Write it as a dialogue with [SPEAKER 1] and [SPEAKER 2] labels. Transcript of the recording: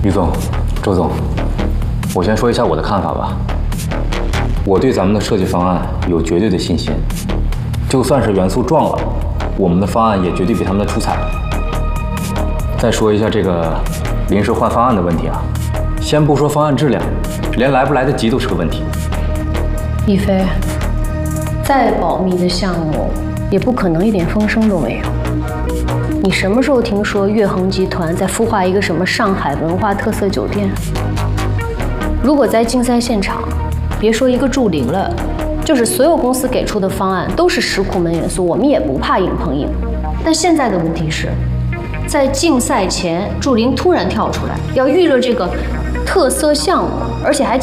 [SPEAKER 1] 于总、周总，我先说一下我的看法吧。我对咱们的设计方案有绝对的信心，就算是元素撞了，我们的方案也绝对比他们的出彩。再说一下这个临时换方案的问题啊，先不说方案质量，连来不来得及都是个问题。
[SPEAKER 2] 一飞，再保密的项目，也不可能一点风声都没有。你什么时候听说悦恒集团在孵化一个什么上海文化特色酒店？如果在竞赛现场，别说一个驻林了，就是所有公司给出的方案都是石库门元素，我们也不怕硬碰硬。但现在的问题是，在竞赛前，驻林突然跳出来要预热这个特色项目，而且还